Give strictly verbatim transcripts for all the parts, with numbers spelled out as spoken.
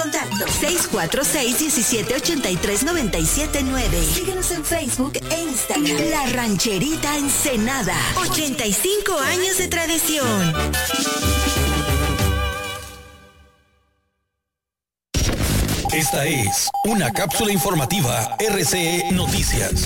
contacto seis cuatro seis, uno siete ocho tres, nueve siete nueve. Síguenos en Facebook e Instagram. La Rancherita Ensenada. ochenta y cinco años de tradición. Esta es una cápsula informativa R C E Noticias.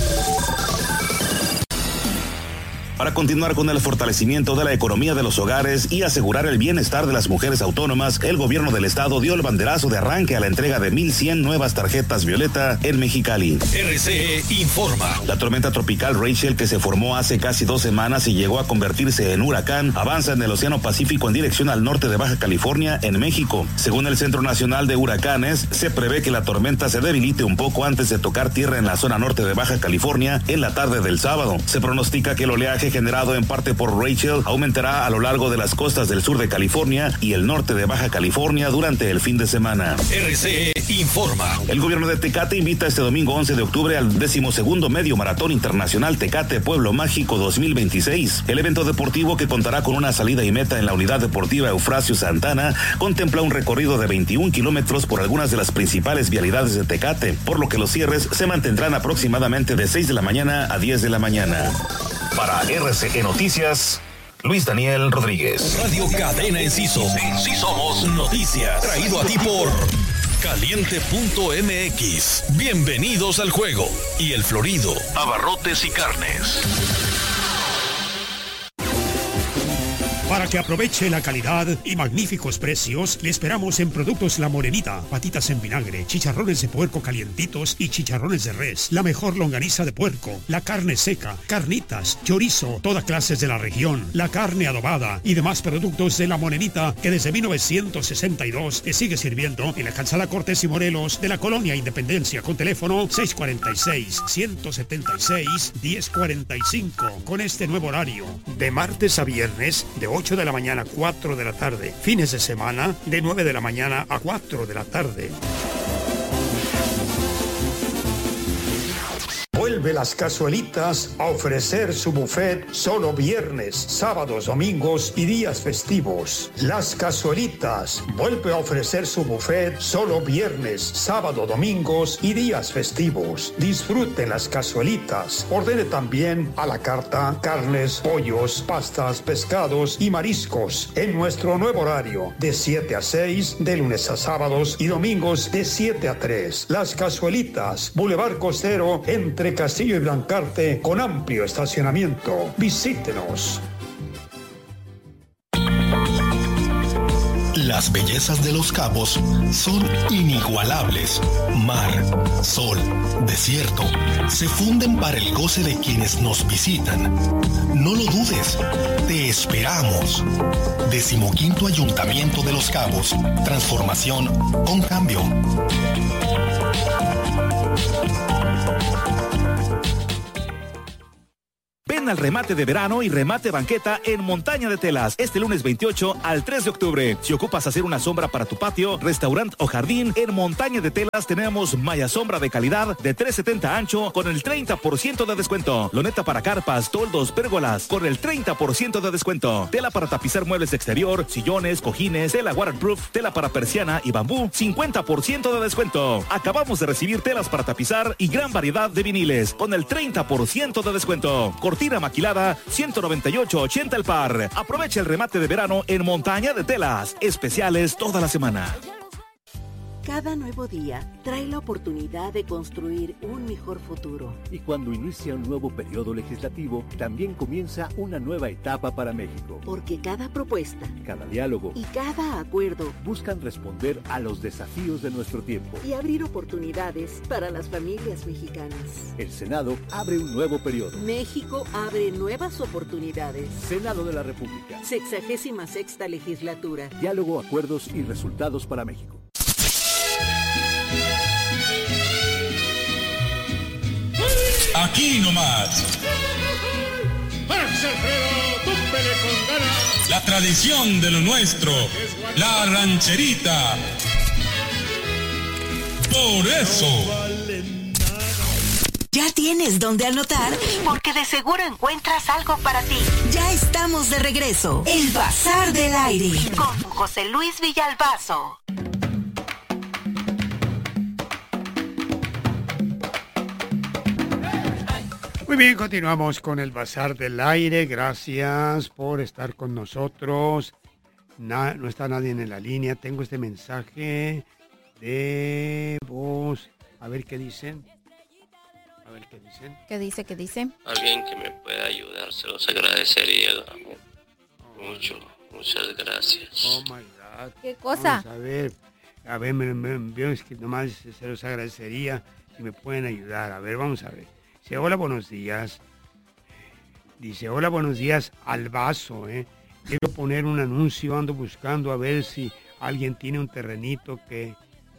Para continuar con el fortalecimiento de la economía de los hogares y asegurar el bienestar de las mujeres autónomas, el gobierno del estado dio el banderazo de arranque a la entrega de mil cien nuevas tarjetas Violeta en Mexicali. R C E informa. La tormenta tropical Rachel, que se formó hace casi dos semanas y llegó a convertirse en huracán, avanza en el Océano Pacífico en dirección al norte de Baja California, en México. Según el Centro Nacional de Huracanes, se prevé que la tormenta se debilite un poco antes de tocar tierra en la zona norte de Baja California en la tarde del sábado. Se pronostica que el oleaje generado en parte por Rachel aumentará a lo largo de las costas del sur de California y el norte de Baja California durante el fin de semana. R C E informa. El gobierno de Tecate invita este domingo once de octubre al decimosegundo Medio Maratón Internacional Tecate Pueblo Mágico dos mil veintiséis. El evento deportivo, que contará con una salida y meta en la Unidad Deportiva Eufrasio Santana, contempla un recorrido de veintiún kilómetros por algunas de las principales vialidades de Tecate, por lo que los cierres se mantendrán aproximadamente de seis de la mañana a diez de la mañana. Para R C E Noticias, Luis Daniel Rodríguez. Radio Cadena Enciso. En sí somos noticias. Traído a ti por Caliente punto M X. Bienvenidos al juego. Y El Florido. Abarrotes y carnes. Para que aproveche la calidad y magníficos precios, le esperamos en Productos La Morenita, patitas en vinagre, chicharrones de puerco calientitos y chicharrones de res, la mejor longaniza de puerco, la carne seca, carnitas, chorizo, todas clases de la región, la carne adobada y demás productos de La Morenita, que desde mil novecientos sesenta y dos le sigue sirviendo en la calzada Cortés y Morelos de la Colonia Independencia, con teléfono seis cuatro seis, uno siete seis, uno cero cuatro cinco, con este nuevo horario, de martes a viernes, de ocho de la mañana a cuatro de la tarde. Fines de semana, de nueve de la mañana a cuatro de la tarde. Vuelve Las Cazuelitas a ofrecer su buffet solo viernes, sábados, domingos y días festivos. Las Cazuelitas vuelve a ofrecer su buffet solo viernes, sábado, domingos y días festivos. Disfruten Las Cazuelitas. Ordene también a la carta carnes, pollos, pastas, pescados y mariscos en nuestro nuevo horario de siete a seis, de lunes a sábados y domingos de siete a tres. Las Cazuelitas, Boulevard Costero, entre Castillo y Blancarte, con amplio estacionamiento. Visítenos. Las bellezas de Los Cabos son inigualables. Mar, sol, desierto, se funden para el goce de quienes nos visitan. No lo dudes, te esperamos. Decimoquinto Ayuntamiento de Los Cabos. Transformación con cambio. Ven al remate de verano y remate banqueta en Montaña de Telas, este lunes veintiocho al tres de octubre. Si ocupas hacer una sombra para tu patio, restaurante o jardín, en Montaña de Telas tenemos malla sombra de calidad de tres setenta ancho con el treinta por ciento de descuento. Loneta para carpas, toldos, pérgolas con el treinta por ciento de descuento. Tela para tapizar muebles de exterior, sillones, cojines, tela waterproof, tela para persiana y bambú, cincuenta por ciento de descuento. Acabamos de recibir telas para tapizar y gran variedad de viniles con el treinta por ciento de descuento. Cortina maquilada, ciento noventa y ocho ochenta el par. Aprovecha el remate de verano en Montaña de Telas. Especiales toda la semana. Cada nuevo día trae la oportunidad de construir un mejor futuro. Y cuando inicia un nuevo periodo legislativo, también comienza una nueva etapa para México. Porque cada propuesta, cada diálogo y cada acuerdo buscan responder a los desafíos de nuestro tiempo y abrir oportunidades para las familias mexicanas. El Senado abre un nuevo periodo. México abre nuevas oportunidades. Senado de la República. Sexagésima sexta legislatura. Diálogo, acuerdos y resultados para México. Aquí nomás. La tradición de lo nuestro. La rancherita. Por eso. ¿Ya tienes dónde anotar? Porque de seguro encuentras algo para ti. Ya estamos de regreso. El Bazar del Aire. Con José Luis Villalbazo. bien, continuamos con el Bazar del Aire. Gracias por estar con nosotros. Na, no está nadie en la línea. Tengo este mensaje de voz. A ver qué dicen. A ver qué dicen. ¿Qué dice? ¿Qué dice? Alguien que me pueda ayudar, se los agradecería oh, mucho. Muchas gracias. Oh my God. ¿Qué cosa? Vamos a ver. A ver, me, me, me, es que nomás se los agradecería si me pueden ayudar. A ver, vamos a ver. Dice, hola, buenos días. Dice, hola, buenos días al vaso, ¿eh? Quiero poner un anuncio, ando buscando a ver si alguien tiene un terrenito que,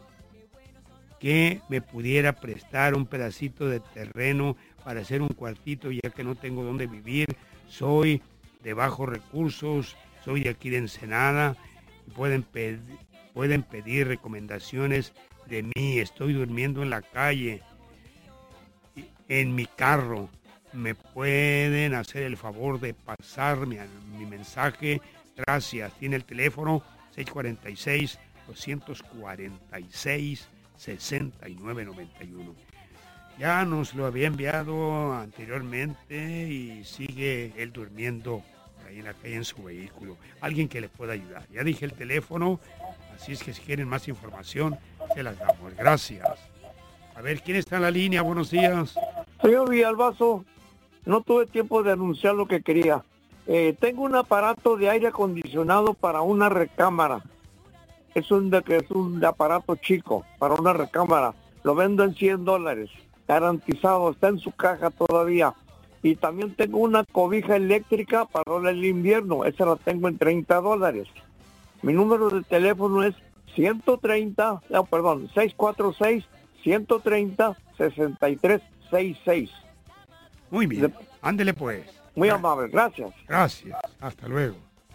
que me pudiera prestar un pedacito de terreno para hacer un cuartito, ya que no tengo dónde vivir. Soy de bajos recursos, soy de aquí de Ensenada, y pueden, ped- pueden pedir recomendaciones de mí. Estoy durmiendo en la calle, en mi carro. ¿Me pueden hacer el favor de pasar mi, mi mensaje? Gracias. Tiene el teléfono seis cuatro seis, dos cuatro seis, seis nueve nueve uno. Ya nos lo había enviado anteriormente y sigue él durmiendo ahí en la calle en su vehículo. Alguien que le pueda ayudar. Ya dije el teléfono, así es que si quieren más información, se las damos. Gracias. A ver, ¿quién está en la línea? Buenos días. Señor Villalbazo, no tuve tiempo de anunciar lo que quería. Eh, tengo un aparato de aire acondicionado para una recámara. Es un, de, es un aparato chico para una recámara. Lo vendo en cien dólares. Garantizado, está en su caja todavía. Y también tengo una cobija eléctrica para el invierno. Esa la tengo en treinta dólares. Mi número de teléfono es ciento treinta, no, perdón, seis cuatro seis, ciento treinta, sesenta y tres sesenta y seis. Muy bien, ándele pues. Muy amable, gracias. Gracias, hasta luego.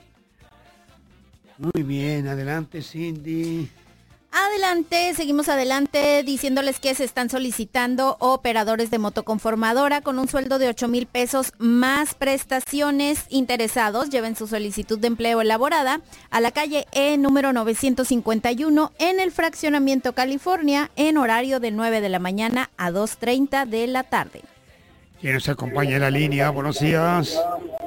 Muy bien, adelante Cindy. Adelante, seguimos adelante diciéndoles que se están solicitando operadores de motoconformadora con un sueldo de ocho mil pesos más prestaciones. Interesados, lleven su solicitud de empleo elaborada a la calle E número novecientos cincuenta y uno en el Fraccionamiento California en horario de nueve de la mañana a dos treinta de la tarde. ¿Quién nos acompaña en la línea? Buenos días.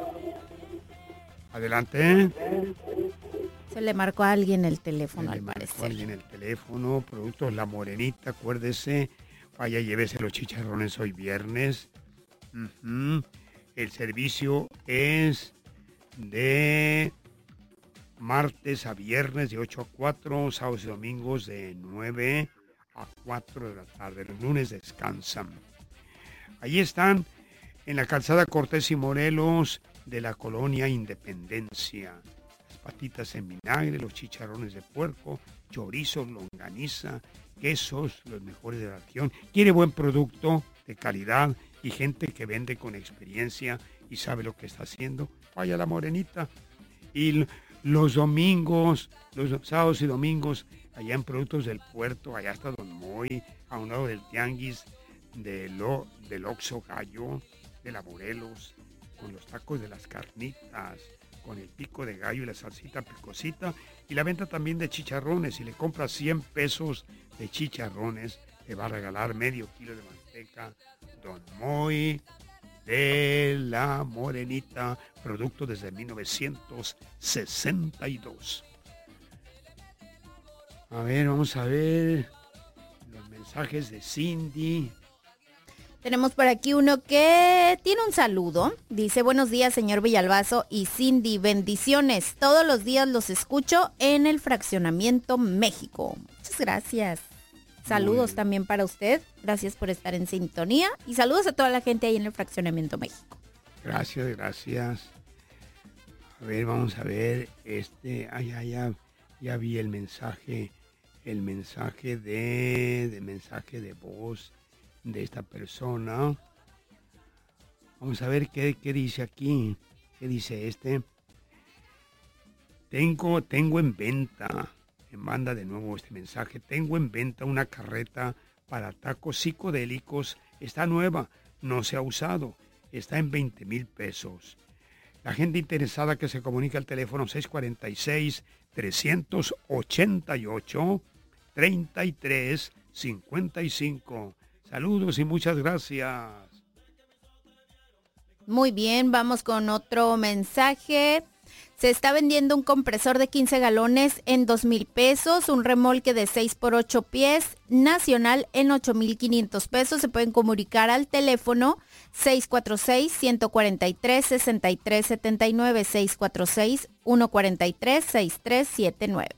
Adelante. Se le marcó a alguien el teléfono, Se al le parecer. marcó a alguien el teléfono. Productos La Morenita, acuérdese. Vaya, llévese los chicharrones hoy viernes. Uh-huh. El servicio es de martes a viernes de ocho a cuatro, sábados y domingos de nueve a cuatro de la tarde. Los lunes descansan. Ahí están en la calzada Cortés y Morelos de la colonia Independencia. Las patitas en vinagre, los chicharrones de puerco, chorizos, longaniza, quesos, los mejores de la región. Quiere buen producto de calidad y gente que vende con experiencia y sabe lo que está haciendo. Vaya a La Morenita. Y los domingos, los sábados y domingos, allá en Productos del Puerto, allá está Don Moy, a un lado del Tianguis, de lo, del Oxxo Gallo, de la Morelos, con los tacos de las carnitas, con el pico de gallo y la salsita picosita, y la venta también de chicharrones. Si le compras cien pesos de chicharrones, te va a regalar medio kilo de manteca. Don Moy de La Morenita, producto desde mil novecientos sesenta y dos. A ver, vamos a ver los mensajes de Cindy. Tenemos por aquí uno que tiene un saludo. Dice, buenos días, señor Villalbazo y Cindy. Bendiciones. Todos los días los escucho en el Fraccionamiento México. Muchas gracias. Saludos también para usted. Gracias por estar en sintonía. Y saludos a toda la gente ahí en el Fraccionamiento México. Gracias, gracias. A ver, vamos a ver. Este, ah, ya, ya, ya vi el mensaje. El mensaje de, de mensaje de voz de esta persona. Vamos a ver qué, qué dice aquí. ¿Qué dice este? Tengo, tengo en venta, me manda de nuevo este mensaje. Tengo en venta una carreta para tacos psicodélicos. Está nueva, no se ha usado. Está en veinte mil pesos. La gente interesada que se comunica al teléfono seis cuatro seis, tres ocho ocho, tres tres cinco cinco. Saludos y muchas gracias. Muy bien, vamos con otro mensaje. Se está vendiendo un compresor de quince galones en dos mil pesos, un remolque de seis por ocho pies nacional en ocho mil quinientos pesos. Se pueden comunicar al teléfono seis cuatro seis, uno cuatro tres, seis tres siete nueve, seis cuatro seis, uno cuatro tres, seis tres siete nueve.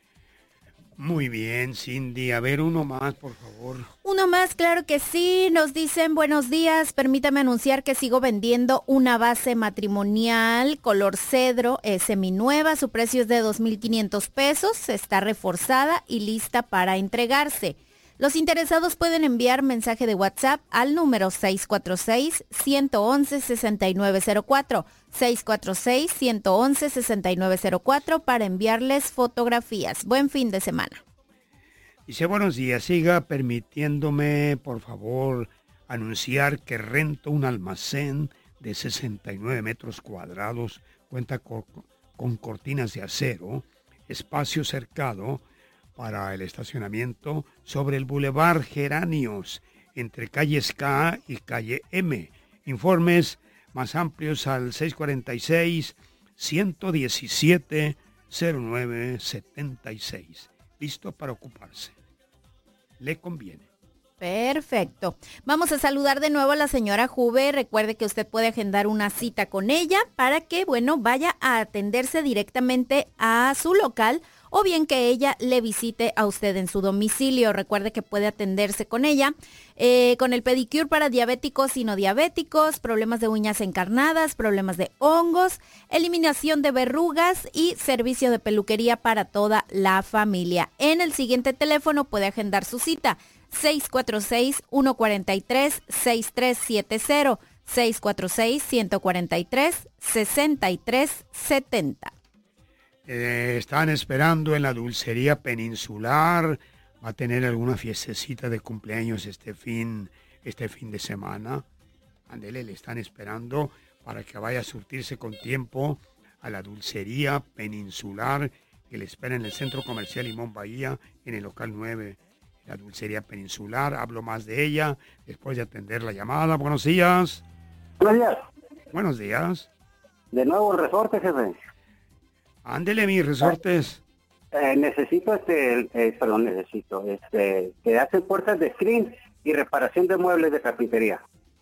Muy bien, Cindy. A ver, uno más, por favor. Uno más, claro que sí. Nos dicen, buenos días, permítame anunciar que sigo vendiendo una base matrimonial color cedro, es seminueva. Su precio es de dos mil quinientos pesos. Está reforzada y lista para entregarse. Los interesados pueden enviar mensaje de WhatsApp al número seis cuatro seis, uno uno, seis nueve cero cuatro, seis cuatro seis, uno uno, seis nueve cero cuatro para enviarles fotografías. Buen fin de semana. Dice, buenos días, siga permitiéndome, por favor, anunciar que rento un almacén de sesenta y nueve metros cuadrados, cuenta con, con cortinas de acero, espacio cercado para el estacionamiento sobre el Boulevard Geranios, entre calles K y calle M. Informes más amplios al seis cuatro seis, uno uno siete, cero nueve siete seis. Listo para ocuparse. Le conviene. Perfecto. Vamos a saludar de nuevo a la señora Juve. Recuerde que usted puede agendar una cita con ella para que, bueno, vaya a atenderse directamente a su local o bien que ella le visite a usted en su domicilio. Recuerde que puede atenderse con ella, eh, con el pedicure para diabéticos y no diabéticos, problemas de uñas encarnadas, problemas de hongos, eliminación de verrugas y servicio de peluquería para toda la familia. En el siguiente teléfono puede agendar su cita, seis cuatro seis, uno cuatro tres, seis tres siete cero, seis cuatro seis, uno cuatro tres, seis tres siete cero. Eh, están esperando en la Dulcería Peninsular. Va a tener alguna fiestecita de cumpleaños este fin, este fin de semana. Ándele, le están esperando para que vaya a surtirse con tiempo a la Dulcería Peninsular, que le espera en el Centro Comercial Limón Bahía, en el local nueve. La Dulcería Peninsular, hablo más de ella después de atender la llamada. Buenos días. Buenos días. Buenos días. De nuevo el resorte, jefe. Ándele, mis resortes. Eh, necesito, este, eh, perdón, necesito, este, que hacen puertas de screen y reparación de muebles de carpintería.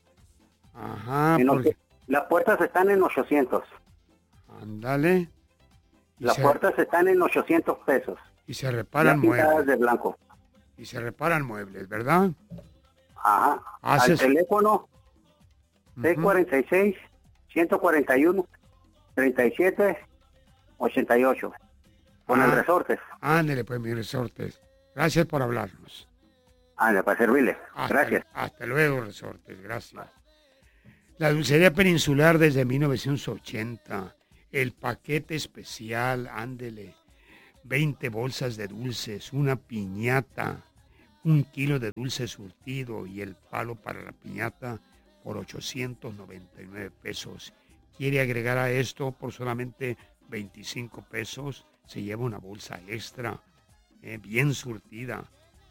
Ajá. Porque... Las puertas están en ochocientos. Ándale. Las se... puertas están en ochocientos pesos. Y se reparan muebles. De blanco. Y se reparan muebles, ¿verdad? Ajá. ¿Haces... Al teléfono seis cuatro seis, uno cuatro uno, tres siete ochenta y ocho. Con ah, el resortes. Ándele pues, mis resortes. Gracias por hablarnos. Ándale, para servirle. Hasta, gracias. Hasta luego, resortes. Gracias. La Dulcería Peninsular desde mil novecientos ochenta. El paquete especial, ándele. veinte bolsas de dulces, una piñata, un kilo de dulce surtido y el palo para la piñata por ochocientos noventa y nueve pesos. Quiere agregar a esto por solamente veinticinco pesos, se lleva una bolsa extra, eh, bien surtida.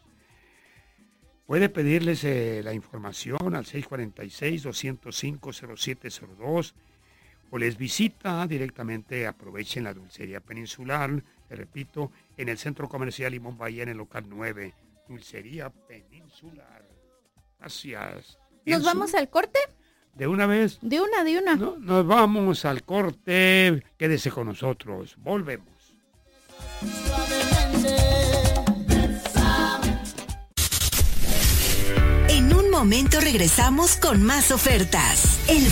Puede pedirles eh, la información al seis cuatro seis, dos cero cinco, cero siete cero dos o les visita directamente. Aprovechen la Dulcería Peninsular, le repito, en el Centro Comercial Limón Bahía, en el local nueve. Dulcería Peninsular. Gracias. ¿Nos su... vamos al corte? ¿De una vez? De una, de una. No, nos vamos al corte. Quédese con nosotros. Volvemos. En un momento regresamos con más ofertas. El